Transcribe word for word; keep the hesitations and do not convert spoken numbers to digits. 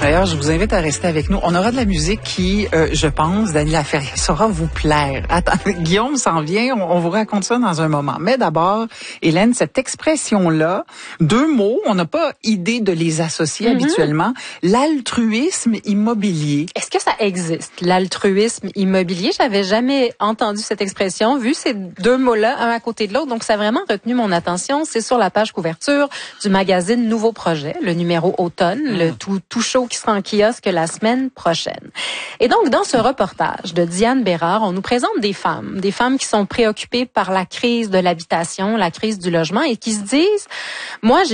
D'ailleurs, je vous invite à rester avec nous. On aura de la musique qui, euh, je pense, Daniela Ferrier, saura vous plaire. Attends, Guillaume s'en vient, on, on vous raconte ça dans un moment. Mais d'abord, Hélène, cette expression-là, deux mots, on n'a pas idée de les associer mm-hmm. habituellement. L'altruisme immobilier. Est-ce que ça existe, l'altruisme immobilier? J'avais jamais entendu cette expression, vu ces deux mots-là, un à côté de l'autre. Donc, ça a vraiment retenu mon attention. C'est sur la page couverture du magazine Nouveau Projet, le numéro automne, mm. le tout, tout chaud qui sera en kiosque la semaine prochaine. Et donc, dans ce reportage de Diane Bérard, on nous présente des femmes, des femmes qui sont préoccupées par la crise de l'habitation, la crise du logement et qui se disent, moi, j'ai